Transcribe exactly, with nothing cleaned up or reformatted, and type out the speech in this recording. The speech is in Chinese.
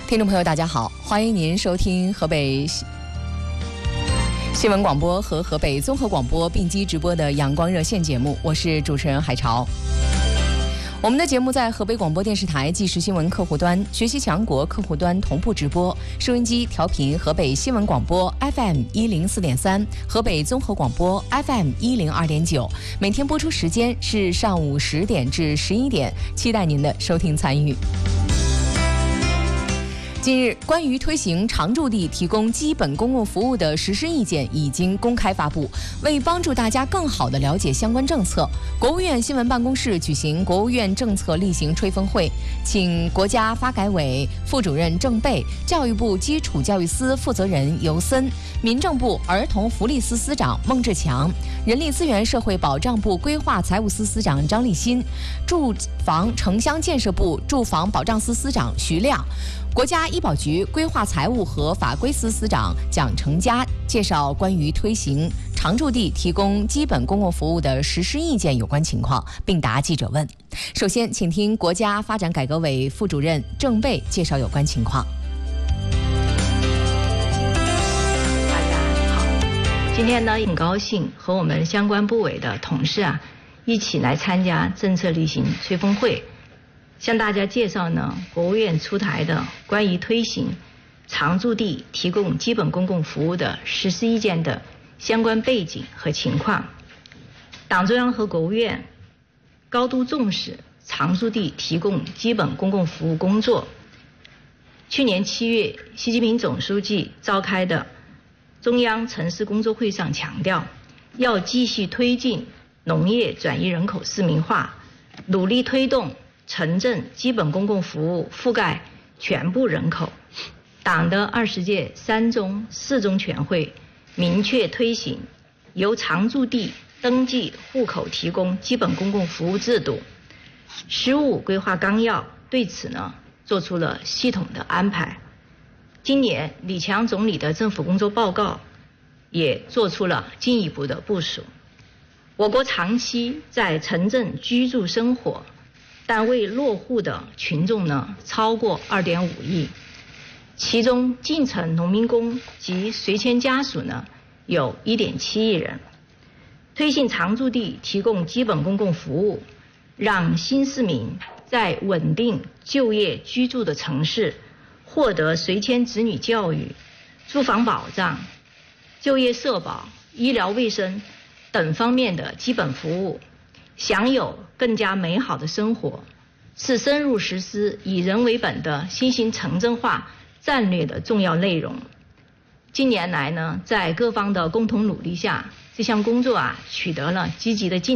听众朋友，大家好，欢迎您收听河北新闻广播和河北综合广播并机直播的阳光热线节目，我是主持人海潮。我们的节目在河北广播电视台即时新闻客户端、学习强国客户端同步直播，收音机调频河北新闻广播 F M 一零四点三，河北综合广播 F M 一零二点九，每天播出时间是上午十点至十一点，期待您的收听参与。近日，关于推行常住地提供基本公共服务的实施意见已经公开发布。为帮助大家更好地了解相关政策，国务院新闻办公室举行国务院政策例行吹风会，请国家发改委副主任郑贝、教育部基础教育司负责人尤森、民政部儿童福利司司长孟志强、人力资源社会保障部规划财务司司长张立新、住房城乡建设部住房保障司司长徐亮、国家医保局规划财务和法规司司长蒋成佳介绍关于推行常住地提供基本公共服务的实施意见有关情况，并答记者问。首先，请听国家发展改革委副主任郑贝介绍有关情况。 大家好，今天呢很高兴和我们相关部委的同事啊一起来参加政策例行吹风会。向大家介绍呢，国务院出台的关于推行常住地提供基本公共服务的实施意见的相关背景和情况。党中央和国务院高度重视常住地提供基本公共服务工作。去年七月，习近平总书记召开的中央城市工作会上强调，要继续推进农业转移人口市民化，努力推动城镇基本公共服务覆盖全部人口。党的二十届三中四中全会明确推行由常住地登记户口提供基本公共服务制度。十五规划纲要对此呢做出了系统的安排。今年李强总理的政府工作报告也做出了进一步的部署。我国长期在城镇居住生活但未落户的群众呢超过二点五亿，其中进城农民工及随迁家属呢有一点七亿人。推行常住地提供基本公共服务，让新市民在稳定就业居住的城市获得随迁子女教育、住房保障、就业社保、医疗卫生等方面的基本服务，享有更加美好的生活，是深入实施以人为本的新型城镇化战略的重要内容。近年来呢，在各方的共同努力下，这项工作啊取得了积极的进展。